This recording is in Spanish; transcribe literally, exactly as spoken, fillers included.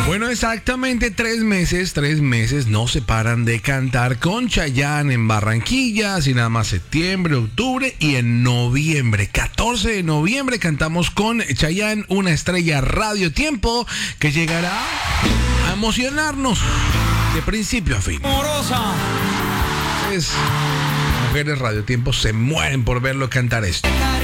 Bueno, exactamente tres meses, tres meses no se paran de cantar con Chayanne en Barranquilla, así nada más septiembre, octubre y en noviembre, catorce de noviembre cantamos con Chayanne, una estrella Radio Tiempo que llegará a emocionarnos de principio a fin. Amorosa. Es, mujeres Radio Tiempo se mueren por verlo cantar esto.